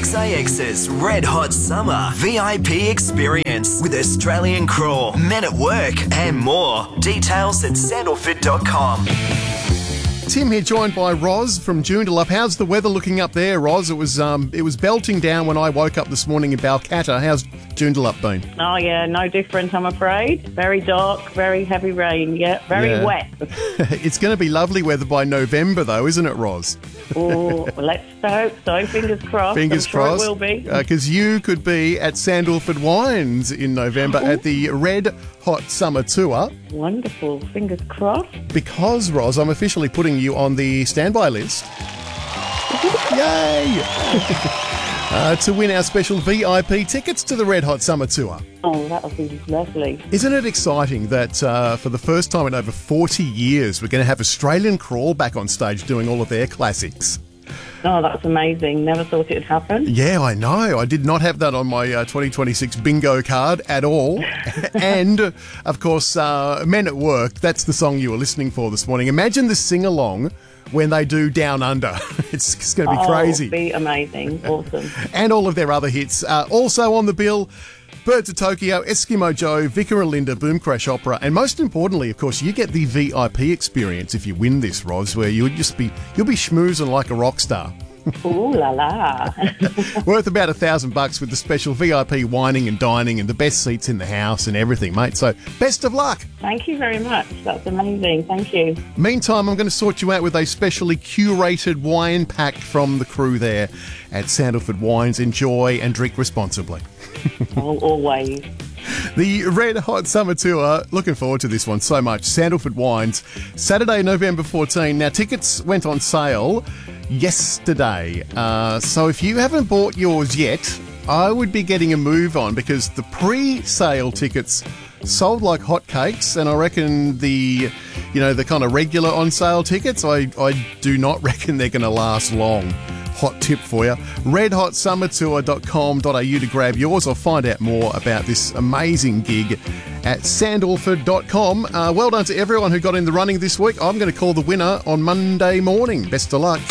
6AX's Red Hot Summer VIP experience with Australian Crawl, Men at Work and more. Details at sandalford.com. Tim here, joined by Roz from Joondalup. How's the weather looking up there, Roz? It was belting down when I woke up this morning in Balcatta. How's Joondalup been? Oh, yeah, no different, I'm afraid. Very dark, very heavy rain, very wet. It's going to be lovely weather by November, though, isn't it, Roz? Oh, well, let's hope so. Fingers crossed. Fingers crossed. It will be. Because you could be at Sandalford Wines in November at the Red Hot Summer Tour. Wonderful. Fingers crossed. Because, Roz, I'm officially putting you on the standby list. Yay! To win our special VIP tickets to the Red Hot Summer Tour. Oh, that'll be lovely. Isn't it exciting that for the first time in over 40 years, we're going to have Australian Crawl back on stage doing all of their classics? Oh, that's amazing. Never thought it'd happen. Yeah, I know. I did not have that on my 2026 bingo card at all. And, of course, Men at Work, that's the song you were listening for this morning. Imagine the sing-along when they do Down Under. It's going to be crazy. It'll be amazing. Awesome. And all of their other hits. Also on the bill, Birds of Tokyo, Eskimo Joe, Vicar and Linda, Boom Crash Opera, and most importantly, of course, you get the VIP experience if you win this, Roz, where you'll be schmoozing like a rock star. Ooh la la. Worth about $1,000 with the special VIP wining and dining and the best seats in the house and everything, mate. So best of luck. Thank you very much. That's amazing. Thank you. Meantime, I'm going to sort you out with a specially curated wine pack from the crew there at Sandalford Wines. Enjoy and drink responsibly. Oh, always. The Red Hot Summer Tour, looking forward to this one so much. Sandalford Wines, Saturday, November 14. Now, tickets went on sale yesterday. So if you haven't bought yours yet, I would be getting a move on because the pre-sale tickets sold like hotcakes, and I reckon the kind of regular on-sale tickets, I do not reckon they're going to last long. Hot tip for you. redhotsummertour.com.au to grab yours or find out more about this amazing gig at sandalford.com. Well done to everyone who got in the running this week. I'm going to call the winner on Monday morning. Best of luck.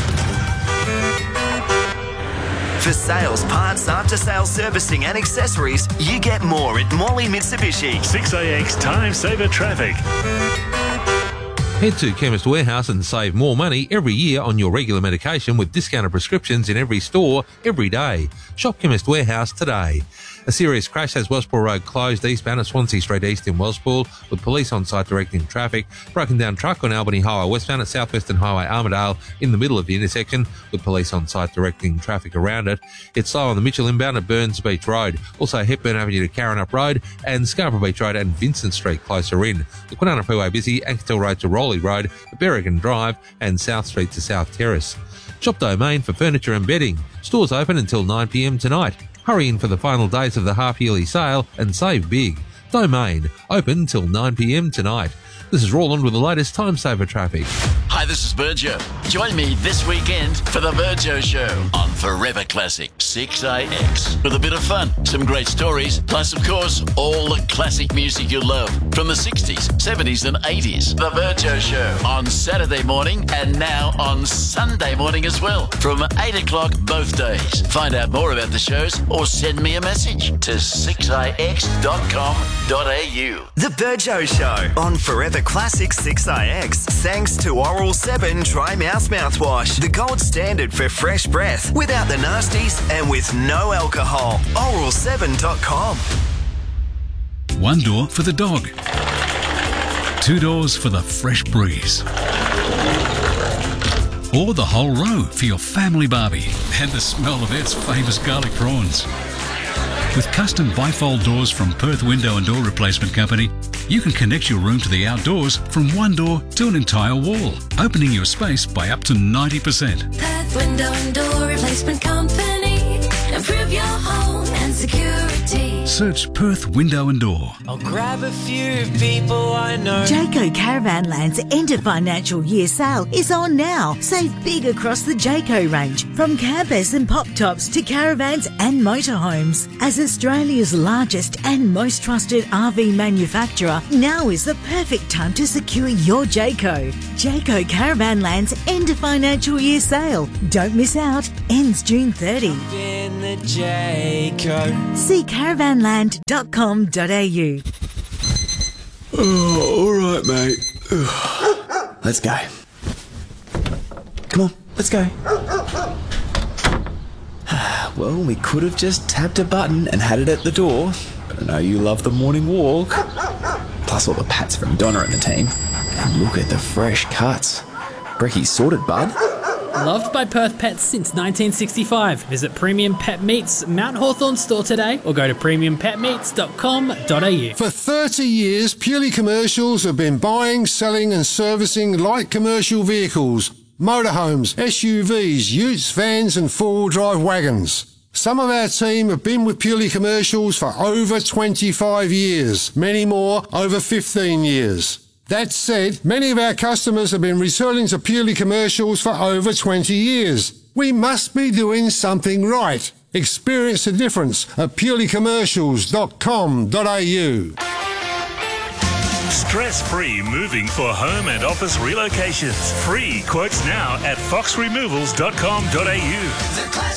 For sales, parts, after-sales servicing and accessories, you get more at Morley Mitsubishi. 6AX Time Saver Traffic. Head to Chemist Warehouse and save more money every year on your regular medication with discounted prescriptions in every store, every day. Shop Chemist Warehouse today. A serious crash has Wellspool Road closed eastbound at Swansea Street East in Wellspool, with police on site directing traffic. Broken down truck on Albany Highway westbound at Southwestern Highway Armidale in the middle of the intersection, with police on site directing traffic around it. It's slow on the Mitchell inbound at Burns Beach Road. Also Hepburn Avenue to Karrinyup Road and Scarborough Beach Road and Vincent Street closer in. The Kwinana Freeway busy, Anketel Road to Rowley Road, Berrigan Drive and South Street to South Terrace. Shop Domain for furniture and bedding. Stores open until 9pm tonight. Hurry in for the final days of the half-yearly sale and save big. Domain, open till 9pm tonight. This is Roland with the latest Time Saver traffic. Hi, this is Virgio. Join me this weekend for the Virgio Show on Forever Classic 6AX. With a bit of fun, some great stories, plus, of course, all the classic music you love from the 60s, 70s and 80s. The Virgio Show on Saturday morning and now on Sunday morning as well from 8 o'clock both days. Find out more about the shows or send me a message to 6ix.com.au. The Virgio Show on Forever Classic 6IX. Thanks to Oral 7 Dry Mouth Mouthwash, the gold standard for fresh breath, without the nasties and with no alcohol. Oral7.com. One door for the dog. 2 doors for the fresh breeze. Or the whole row for your family barbie and the smell of its famous garlic prawns. With custom bifold doors from Perth Window and Door Replacement Company, you can connect your room to the outdoors from one door to an entire wall, opening your space by up to 90%. Perth Window and Door Replacement Company. Improve your home and security. Search Perth Window and Door. I'll grab a few people I know. Jayco Caravanland's end of financial year sale is on now. Save big across the Jayco range, from campers and pop tops to caravans and motorhomes. As Australia's largest and most trusted RV manufacturer, now is the perfect time to secure your Jayco. Jayco Caravanland's end of financial year sale. Don't miss out. Ends June 30. In the Jayco. See caravanland.com.au. Oh, all right, mate. Let's go. Come on, let's go. Well, we could have just tapped a button and had it at the door, but I know you love the morning walk. Plus all the pats from Donna and the team. And look at the fresh cuts. Brecky's sorted, bud. Loved by Perth Pets since 1965. Visit Premium Pet Meats Mount Hawthorn store today or go to premiumpetmeats.com.au. For 30 years, Purely Commercials have been buying, selling and servicing light commercial vehicles, motorhomes, SUVs, utes, vans and four-wheel drive wagons. Some of our team have been with Purely Commercials for over 25 years, many more over 15 years. That said, many of our customers have been returning to Purely Commercials for over 20 years. We must be doing something right. Experience the difference at purelycommercials.com.au. Stress-free moving for home and office relocations. Free quotes now at foxremovals.com.au.